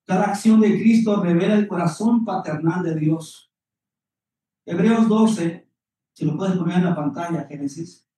Cada acción de Cristo revela el corazón paternal de Dios. Hebreos 12, si lo puedes poner en la pantalla, Génesis.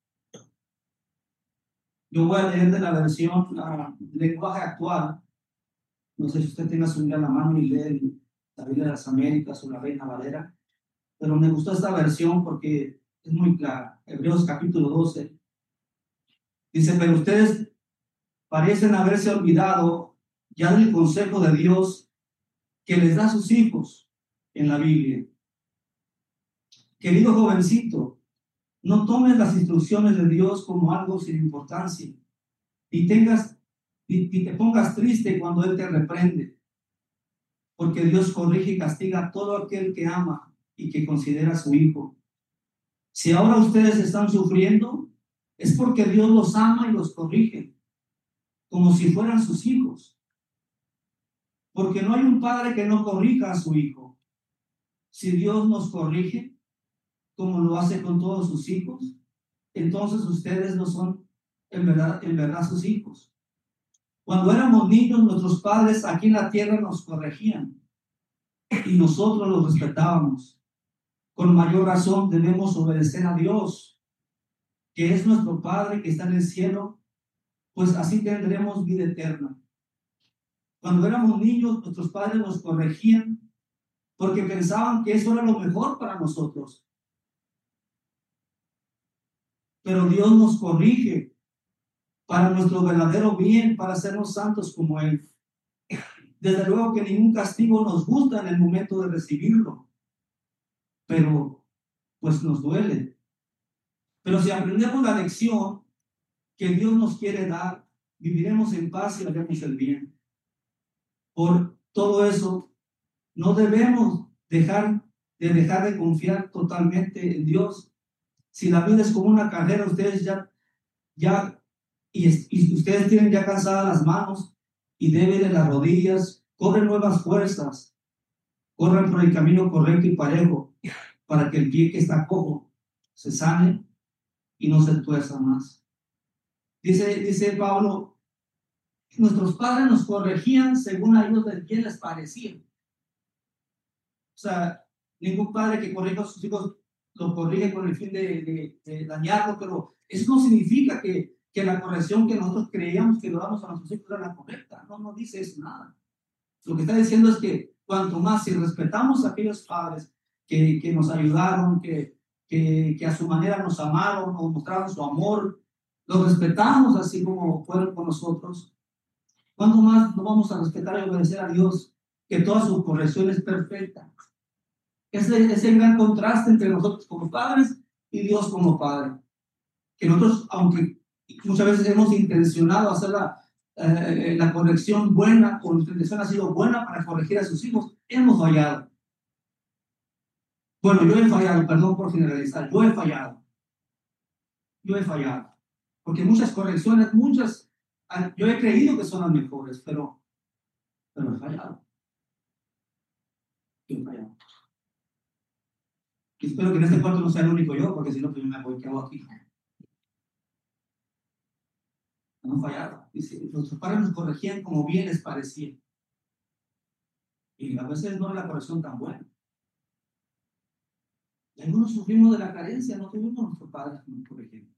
Yo voy a leer de la versión lenguaje actual. No sé si usted tenga su Biblia en la mano y lee la Biblia de las Américas o la Reina Valera, pero me gustó esta versión porque es muy clara. Hebreos capítulo 12 dice: pero ustedes parecen haberse olvidado ya del consejo de Dios que les da a sus hijos en la Biblia. Querido jovencito, no tomes las instrucciones de Dios como algo sin importancia, ni te pongas triste cuando Él te reprende, porque Dios corrige y castiga a todo aquel que ama y que considera a su hijo. Si ahora ustedes están sufriendo, es porque Dios los ama y los corrige, como si fueran sus hijos. Porque no hay un padre que no corrija a su hijo. Si Dios nos corrige, como lo hace con todos sus hijos, entonces ustedes no son en verdad sus hijos. Cuando éramos niños, nuestros padres aquí en la tierra nos corregían y nosotros los respetábamos. Con mayor razón debemos obedecer a Dios, que es nuestro Padre que está en el cielo, pues así tendremos vida eterna. Cuando éramos niños, nuestros padres nos corregían porque pensaban que eso era lo mejor para nosotros. Pero Dios nos corrige para nuestro verdadero bien, para hacernos santos como Él. Desde luego que ningún castigo nos gusta en el momento de recibirlo, pero pues nos duele. Pero si aprendemos la lección que Dios nos quiere dar, viviremos en paz y haremos el bien. Por todo eso, no debemos dejar de confiar totalmente en Dios. Si la vida es como una carrera, ustedes y ustedes tienen ya cansadas las manos y débiles las rodillas, corren nuevas fuerzas, corran por el camino correcto y parejo, para que el pie que está cojo se sane y no se tuerza más. Dice Pablo: nuestros padres nos corregían según a ellos bien les parecía. O sea, ningún padre que corrija a sus hijos lo corrige con el fin de dañarlo, pero eso no significa que la corrección que nosotros creíamos que lo damos a nuestros hijos era la correcta. No dice eso nada. Lo que está diciendo es que cuanto más si respetamos a aquellos padres que nos ayudaron, que a su manera nos amaron o mostraron su amor, los respetamos así como fueron con nosotros, ¿cuánto más no vamos a respetar y obedecer a Dios, que toda su corrección es perfecta? Ese es el gran contraste entre nosotros como padres y Dios como Padre. Que nosotros, aunque muchas veces hemos intencionado hacer la corrección buena, o nuestra intención ha sido buena para corregir a sus hijos, hemos fallado. Bueno, yo he fallado, perdón por generalizar, yo he fallado. Porque muchas correcciones, yo he creído que son las mejores, pero he fallado. Yo he fallado. Y espero que en este cuarto no sea el único yo, porque si no, pues me voy, ¿qué hago aquí? No fallado. Dice, nuestros padres nos corregían como bien les parecía. Y a veces no era la corrección tan buena. Y algunos sufrimos de la carencia, no tuvimos nuestros padres que nos corrigieron.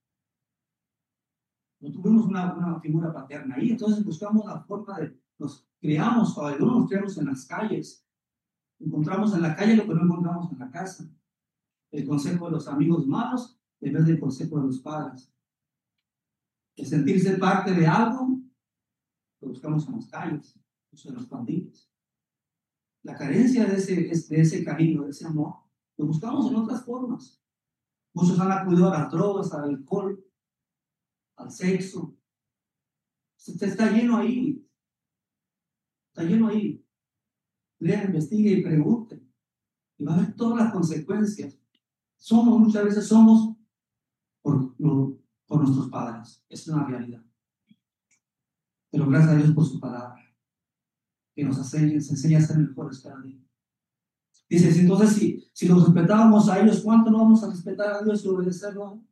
No tuvimos una figura paterna ahí, entonces buscamos la forma nos criamos, o algunos nos criamos en las calles. Encontramos en la calle lo que no encontramos en la casa. El consejo de los amigos malos en vez del consejo de los padres. El sentirse parte de algo lo buscamos en las calles, en los pandillas. La carencia de ese cariño, de ese amor, lo buscamos en otras formas. Muchos han acudido a las drogas, al alcohol, al sexo. Usted está lleno ahí. Está lleno ahí. Lea, investigue y pregunte. Y va a ver todas las consecuencias. Muchas veces somos por nuestros padres. Es una realidad. Pero gracias a Dios por su palabra, que nos enseña a ser mejores cada día. Dice, entonces si los respetábamos a ellos, ¿cuánto no vamos a respetar a Dios y obedecerlo?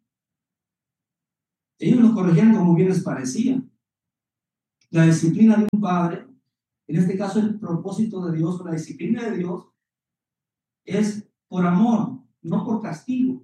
Ellos nos corregían como bien les parecía. La disciplina de un padre En este caso, el propósito de Dios o la disciplina de Dios es por amor, no por castigo,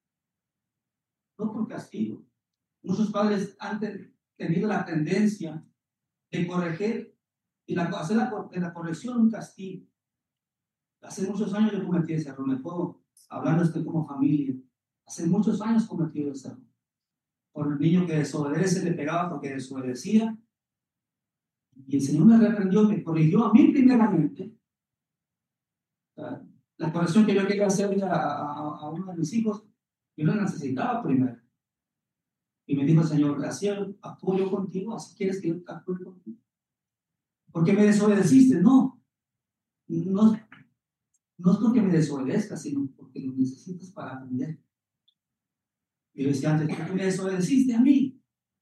no por castigo. Muchos padres han tenido la tendencia de corregir y hacer de la corrección un castigo. Hace muchos años yo cometí ese error, me puedo hablar de esto como familia. Hace muchos años cometí ese error. Por el niño que desobedece, le pegaba porque desobedecía. Y el Señor me reprendió, me corrigió a mí primeramente. La corrección que yo quería hacer a uno de mis hijos, yo la necesitaba primero. Y me dijo el Señor, así actúo yo contigo, así quieres que yo actúe contigo. ¿Por qué me desobedeciste? No, no, no es porque me desobedezcas, sino porque lo necesitas para aprender. Y yo decía antes, ¿por qué me desobedeciste a mí?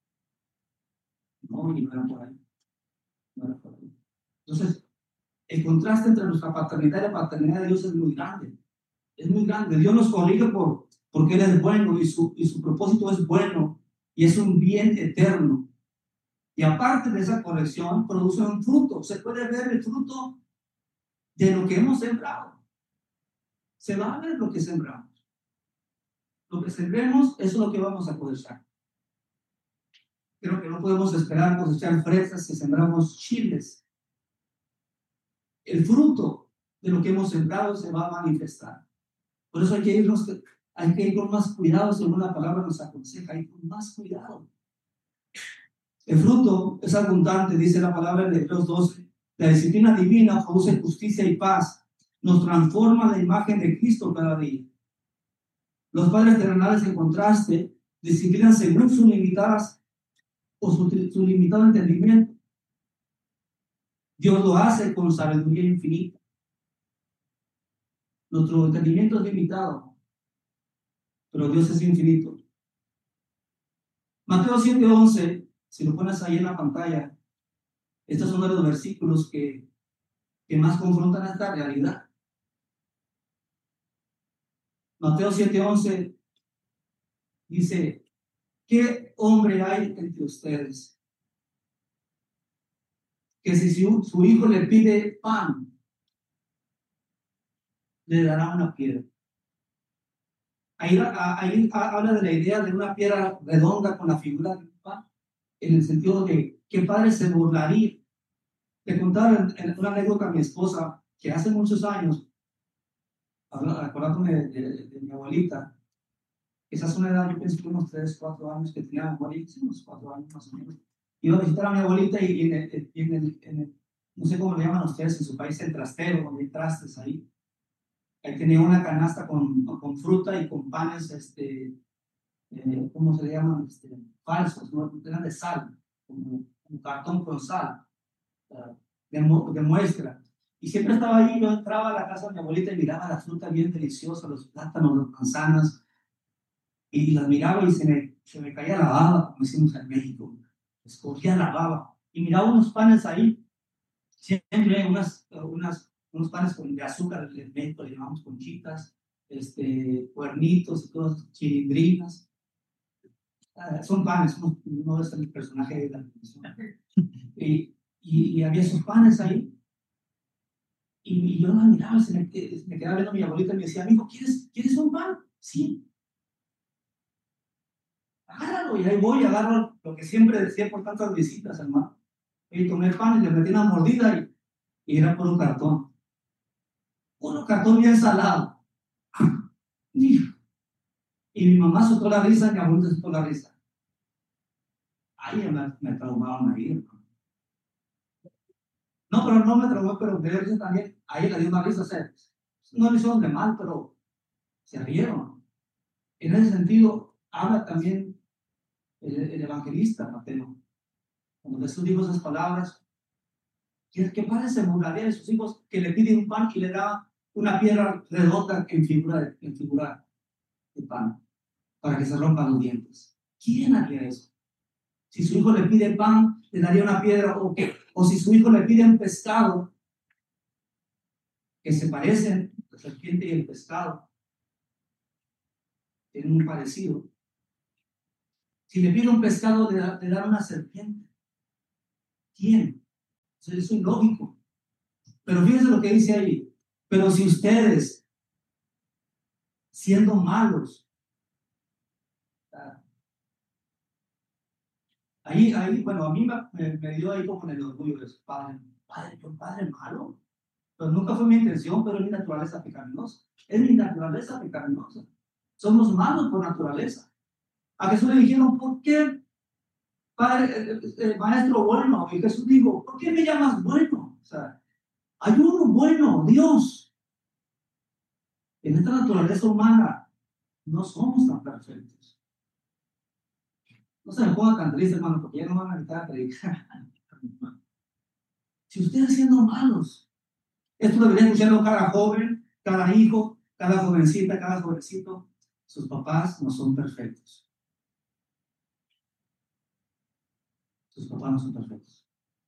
No, y no era por ahí. No era por ahí. Entonces, el contraste entre nuestra paternidad y la paternidad de Dios es muy grande. Es muy grande. Dios nos corrige porque Él es bueno y su propósito es bueno y es un bien eterno. Y aparte de esa corrección, produce un fruto. Se puede ver el fruto de lo que hemos sembrado. Se va a ver lo que sembramos. Lo que sembremos, eso es lo que vamos a cosechar. Creo que no podemos esperar cosechar fresas si sembramos chiles. El fruto de lo que hemos sembrado se va a manifestar. Por eso hay que ir con más cuidado, según la palabra nos aconseja, hay con más cuidado. El fruto es abundante, dice la palabra en Hebreos 12. La disciplina divina produce justicia y paz. Nos transforma la imagen de Cristo cada día. Los padres terrenales, en contraste, disciplinan según sus limitadas o su limitado entendimiento. Dios lo hace con sabiduría infinita. Nuestro entendimiento es limitado, pero Dios es infinito. Mateo 7:11, si lo pones ahí en la pantalla, estos son de los versículos que más confrontan esta realidad. Mateo 7:11 dice, ¿qué hombre hay entre ustedes que si su hijo le pide pan, le dará una piedra? Ahí habla de la idea de una piedra redonda con la figura de un pan, en el sentido de qué padre se burlaría. Le contaba en una anécdota a mi esposa que hace muchos años, acordándome de mi abuelita, esa es una edad, yo pienso que unos 3, 4 años que tenía mi abuelita, sí, unos 4 años más o menos. Iba a visitar a mi abuelita y no sé cómo le llaman ustedes en su país, el trastero, donde hay trastes ahí. Ahí tenía una canasta con fruta y con panes, ¿cómo se le llaman? Falsos, ¿no? Eran de sal, como un cartón con sal, de muestra. Y siempre estaba ahí, yo entraba a la casa de mi abuelita y miraba la fruta bien deliciosa, los plátanos, las manzanas, y las miraba y se me caía la baba, como decimos en México, escogía la baba. Y miraba unos panes ahí, siempre unos panes de azúcar, en México le llamamos conchitas, cuernitos y cosas, chilindrinas. Son panes, no es el personaje de la televisión. Y había esos panes ahí. Y yo la miraba, me quedaba viendo a mi abuelita y me decía, amigo, ¿quieres un pan? Sí, agárralo. Y ahí voy, agarro lo que siempre decía por tantas visitas, hermano. Y tomé el pan y le metí una mordida y era puro cartón bien salado. Y mi mamá soltó la risa y mi abuelita soltó la risa. Ahí me traumaron ahí, hermano. No, pero no me traumó, pero me dio risa también. Ahí le dio una risa, o sea, no le hicieron de mal, pero se rieron. En ese sentido, habla también el evangelista Mateo. Cuando Jesús dijo esas palabras, ¿qué padre se burlaría de sus hijos que le pide un pan y le da una piedra redonda en figura de pan para que se rompan los dientes? ¿Quién haría eso? Si su hijo le pide pan, le daría una piedra, o si su hijo le pide un pescado, que se parecen, la serpiente y el pescado, tienen un parecido. Si le pide un pescado, le da una serpiente. ¿Quién? Eso es ilógico. Pero fíjense lo que dice ahí. Pero si ustedes, siendo malos, bueno, a mí me dio ahí como en el orgullo de su padre malo. Pero nunca fue mi intención, pero es mi naturaleza pecaminosa. Es mi naturaleza pecaminosa. Somos malos por naturaleza. A Jesús le dijeron, ¿por qué, padre, maestro bueno? Y Jesús dijo, ¿por qué me llamas bueno? O sea, hay uno bueno, Dios. En esta naturaleza humana no somos tan perfectos. No se me ponga tan triste, hermano, porque ya no van a evitar a predicar. Si ustedes siendo malos, esto debería escucharlo cada joven, cada hijo, cada jovencita, cada jovencito. Sus papás no son perfectos. Sus papás no son perfectos.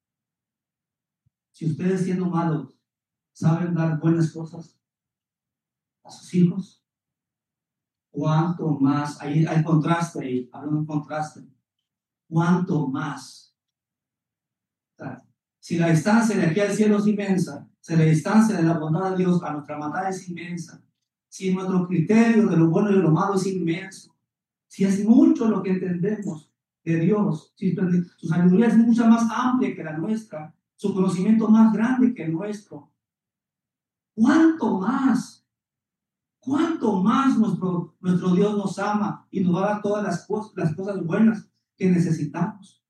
Si ustedes siendo malos saben dar buenas cosas a sus hijos, cuánto más, ahí hay contraste, ahí habla un contraste, cuánto más. O sea, si la distancia de aquí al cielo es inmensa, si la distancia de la bondad de Dios a nuestra maldad es inmensa, si nuestro criterio de lo bueno y de lo malo es inmenso, si es mucho lo que entendemos de Dios, si su sabiduría es mucho más amplia que la nuestra, su conocimiento más grande que el nuestro, ¿cuánto más? ¿Cuánto más nuestro Dios nos ama y nos va a dar todas las cosas buenas que necesitamos?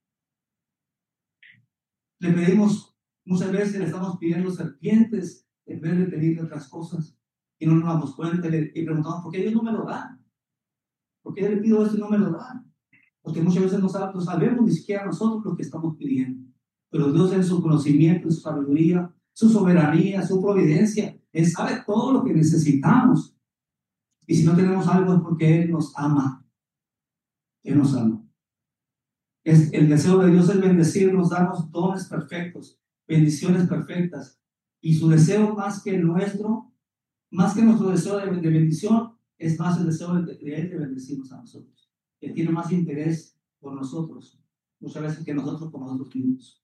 Le pedimos, muchas veces le estamos pidiendo serpientes en vez de pedirle otras cosas y no nos damos cuenta y preguntamos, ¿por qué Dios no me lo da? ¿Por qué le pido esto y no me lo da? Porque muchas veces no sabemos ni siquiera nosotros lo que estamos pidiendo. Pero Dios en su conocimiento, en su sabiduría, su soberanía, su providencia, Él sabe todo lo que necesitamos. Y si no tenemos algo es porque Él nos ama. Él nos ama. El deseo de Dios es bendecirnos, darnos dones perfectos, bendiciones perfectas. Y su deseo más que nuestro deseo de bendición, es más el deseo de Él de bendecirnos a nosotros. Él tiene más interés por nosotros, muchas veces que nosotros por nosotros mismos.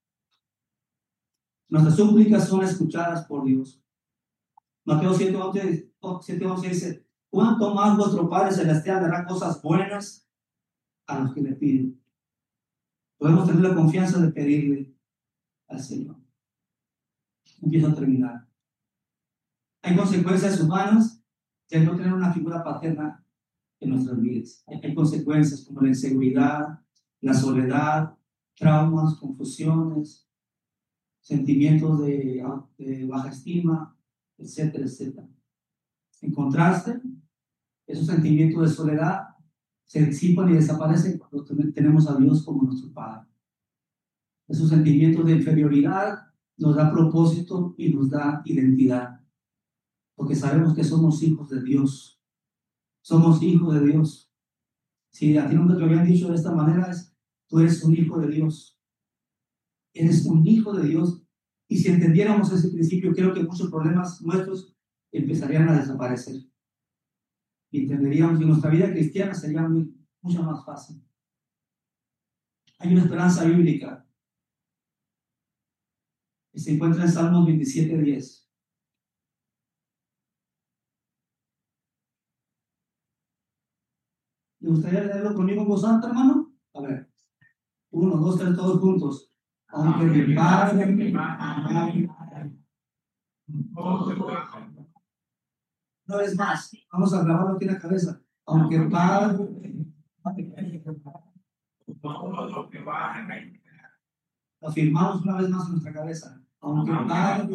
Nuestras súplicas son escuchadas por Dios. Mateo 7:11 dice, ¿cuánto más vuestro Padre Celestial dará cosas buenas a los que le piden? Podemos tener la confianza de pedirle al Señor. Empiezo a terminar. Hay consecuencias humanas de no tener una figura paterna en nuestras vidas. Hay consecuencias como la inseguridad, la soledad, traumas, confusiones, sentimientos de baja estima, etcétera, etcétera. En contraste, esos sentimientos de soledad se disipan y desaparecen cuando tenemos a Dios como nuestro Padre. Esos sentimientos de inferioridad nos da propósito y nos da identidad, porque sabemos que somos hijos de Dios. Somos hijos de Dios. Si a ti nunca te lo habían dicho de esta manera, tú eres un hijo de Dios. Eres un hijo de Dios. Y si entendiéramos ese principio, creo que muchos problemas nuestros empezarían a desaparecer. Y entenderíamos que nuestra vida cristiana sería mucho más fácil. Hay una esperanza bíblica que se encuentra en Salmos 27:10. ¿Le gustaría leerlo conmigo en voz alta, hermano? A ver, 1, 2, 3, todos juntos. Aunque mi padre una vez más, vamos a grabarlo aquí en la cabeza. Aunque el padre lo afirmamos una vez más en nuestra cabeza. Aunque el padre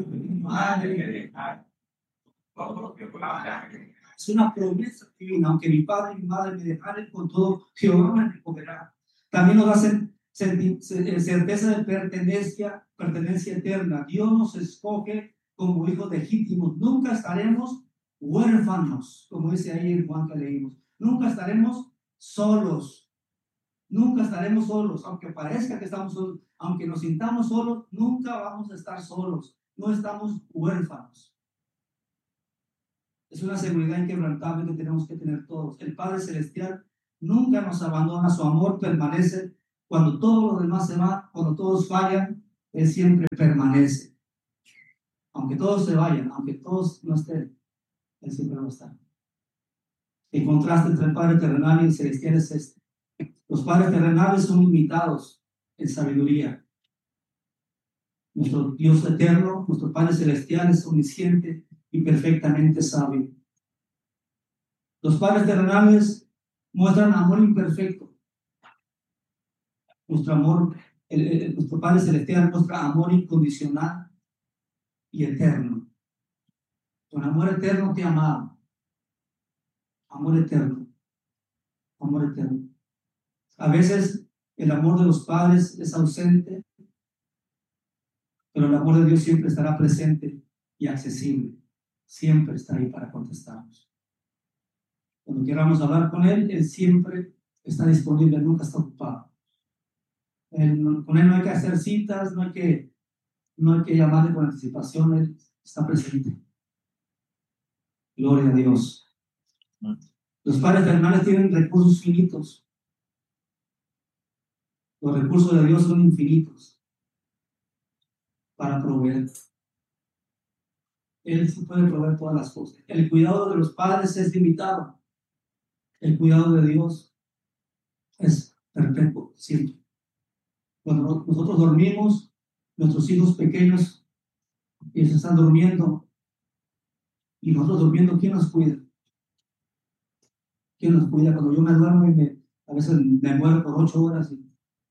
es una promesa divina. Aunque mi padre y mi madre me dejaren, con todo Jehová me recogerá. También nos hacen certeza de pertenencia eterna. Dios nos escoge como hijos legítimos. Nunca estaremos huérfanos, como dice ahí en Juan que leímos. Nunca estaremos solos. Nunca estaremos solos, aunque parezca que estamos solos, aunque nos sintamos solos, nunca vamos a estar solos. No estamos huérfanos. Es una seguridad inquebrantable que tenemos que tener todos. El Padre Celestial nunca nos abandona. Su amor permanece cuando todos los demás se van, cuando todos fallan. Él siempre permanece. Aunque todos se vayan, aunque todos no estén, Él siempre va a estar. El contraste entre el Padre terrenal y el celestial es este. Los padres terrenales son limitados en sabiduría. Nuestro Dios eterno, nuestro Padre celestial es omnisciente y perfectamente sabio. Los padres terrenales muestran amor imperfecto. Nuestro amor, nuestro Padre celestial muestra amor incondicional y eterno. Con amor eterno te ha amado. Amor eterno. Amor eterno. A veces el amor de los padres es ausente, pero el amor de Dios siempre estará presente y accesible. Siempre está ahí para contestarnos. Cuando queramos hablar con Él, Él siempre está disponible, nunca está ocupado. Con Él no hay que hacer citas, no hay que llamarle con anticipación, Él está presente. Gloria a Dios. Los padres terrenales tienen recursos finitos. Los recursos de Dios son infinitos para proveer. Él sí puede proveer todas las cosas. El cuidado de los padres es limitado. El cuidado de Dios es perpetuo, siempre. Cuando nosotros dormimos, nuestros hijos pequeños, ellos están durmiendo, y nosotros durmiendo, ¿quién nos cuida? ¿Quién nos cuida? Cuando yo me duermo y a veces me muero por 8 horas y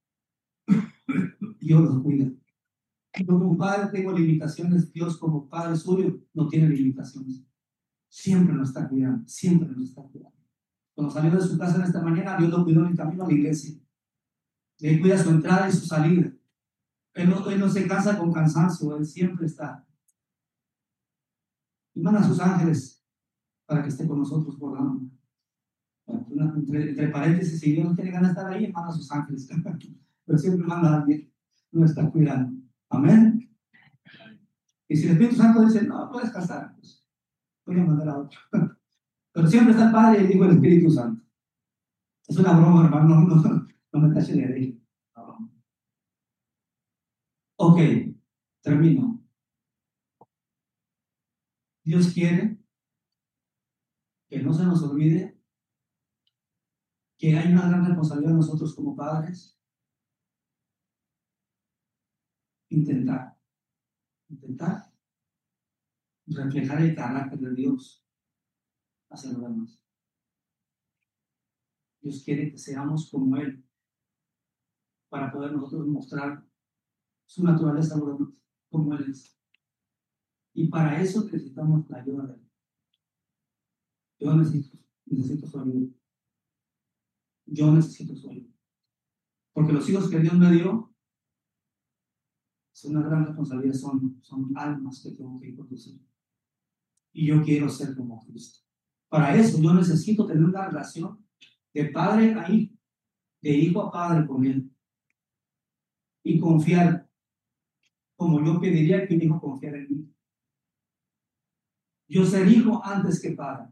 Dios los cuida. Yo como padre tengo limitaciones, Dios como padre suyo no tiene limitaciones. Siempre nos está cuidando, siempre nos está cuidando. Cuando salió de su casa en esta mañana, Dios lo cuidó en el camino a la iglesia. Él cuida su entrada y su salida. Él no se cansa con cansancio, Él siempre está. Y manda a sus ángeles para que esté con nosotros volando. Entre paréntesis, si Dios no tiene ganas de estar ahí, manda a sus ángeles. Pero siempre manda a alguien, no está cuidando. Amén. Y si el Espíritu Santo dice, no, puedes casar, pues voy a mandar a otro. Pero siempre está el Padre y el Hijo y el Espíritu Santo. Es una broma, hermano, no me tache de ahí. Ok, termino. Dios quiere que no se nos olvide que hay una gran responsabilidad de nosotros como padres. Intentar reflejar el carácter de Dios hacia los demás. Dios quiere que seamos como Él para poder nosotros mostrar su naturaleza a los demás, como Él es. Y para eso necesitamos la ayuda de Él. Yo necesito su ayuda. Yo necesito su ayuda. Porque los hijos que Dios me dio es una gran responsabilidad, son almas que tengo que conducir. Y yo quiero ser como Cristo. Para eso yo necesito tener una relación de padre a hijo, de hijo a padre con Él. Y confiar como yo pediría que un hijo confiara en mí. Yo ser hijo antes que padre.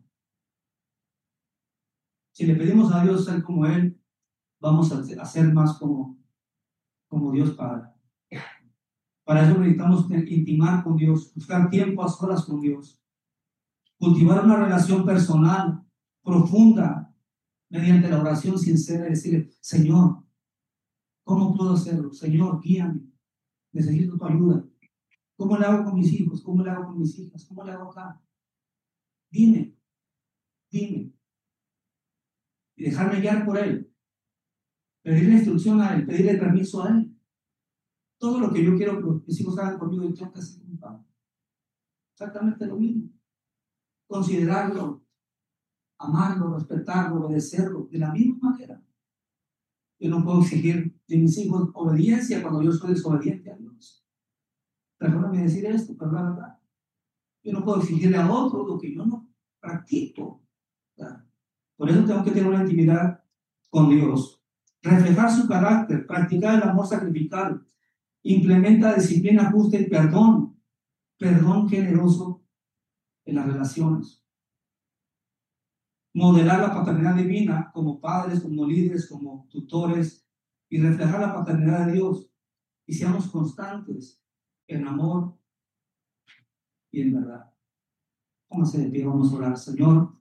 Si le pedimos a Dios ser como Él, vamos a ser más como Dios Padre. Para eso necesitamos intimar con Dios, buscar tiempo a solas con Dios, cultivar una relación personal, profunda, mediante la oración sincera y decirle, Señor, ¿cómo puedo hacerlo? Señor, guíame, necesito tu ayuda. ¿Cómo le hago con mis hijos? ¿Cómo le hago con mis hijas? ¿Cómo le hago acá? Dime. Y dejarme guiar por Él. Pedirle instrucción a Él, pedirle permiso a Él. Todo lo que yo quiero que mis hijos hagan conmigo, yo tengo que hacer con mi padre. Exactamente lo mismo. Considerarlo, amarlo, respetarlo, obedecerlo, de la misma manera. Yo no puedo exigir de mis hijos obediencia cuando yo soy desobediente a Dios. Perdóname decir esto, pero la verdad. Yo no puedo exigirle a otro lo que yo no practico. Por eso tengo que tener una intimidad con Dios. Reflejar su carácter, practicar el amor sacrificial, implementa disciplina justa y perdón generoso en las relaciones. Modelar la paternidad divina como padres, como líderes, como tutores y reflejar la paternidad de Dios y seamos constantes en amor y en verdad. Póngase de pie, vamos a orar. Señor,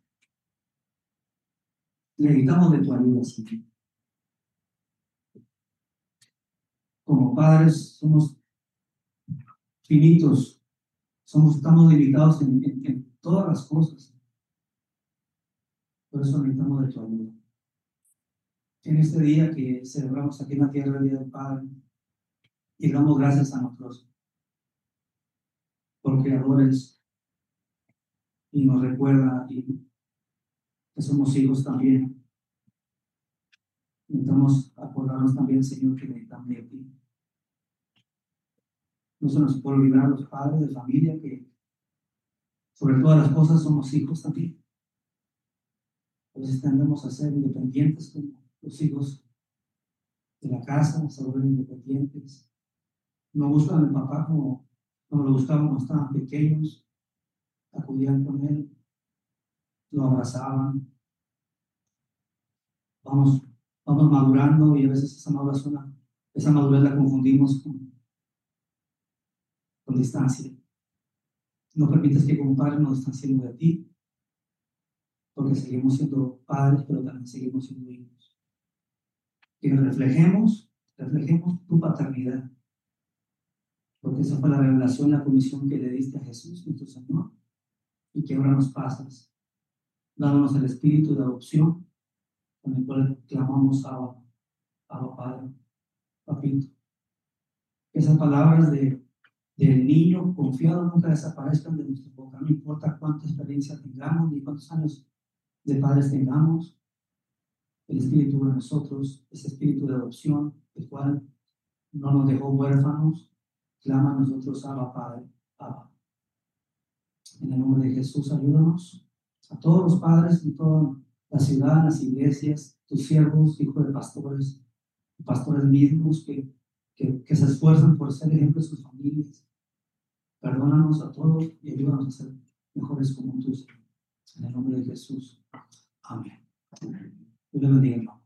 necesitamos de tu ayuda, Señor. Como padres somos finitos, estamos limitados en todas las cosas. Por eso necesitamos de tu ayuda. En este día que celebramos aquí en la tierra el Día del Padre, y damos gracias a nosotros por creadores y nos recuerda y que somos hijos también. Necesitamos acordarnos también, Señor, que necesitamos de ti. No se nos puede olvidar a los padres de familia que sobre todas las cosas somos hijos también. Entonces tendemos a ser independientes como los hijos de la casa, se vuelven independientes. No buscan al papá como lo buscaban cuando estaban pequeños, acudían con él, lo abrazaban. Vamos madurando y a veces esa madurez la confundimos con distancia. No permites que como padres nos distanciemos de ti, porque seguimos siendo padres, pero también seguimos siendo hijos. Que reflejemos tu paternidad, porque esa fue la revelación, la comisión que le diste a Jesús, nuestro Señor, y que ahora nos pasas, dándonos el espíritu de adopción, con el cual clamamos a Padre, Papito. Esas palabras del niño confiado nunca desaparezcan de nuestra boca, no importa cuánta experiencia tengamos, ni cuántos años de padres tengamos, el espíritu de nosotros, ese espíritu de adopción, el cual no nos dejó huérfanos, clama a nosotros, Abba, Padre, Abba. En el nombre de Jesús, ayúdanos a todos los padres en toda la ciudad, en las iglesias, tus siervos, hijos de pastores mismos que se esfuerzan por ser ejemplo de sus familias. Perdónanos a todos y ayúdanos a ser mejores como tú, Señor. En el nombre de Jesús. Amén. Dios le bendiga, hermano.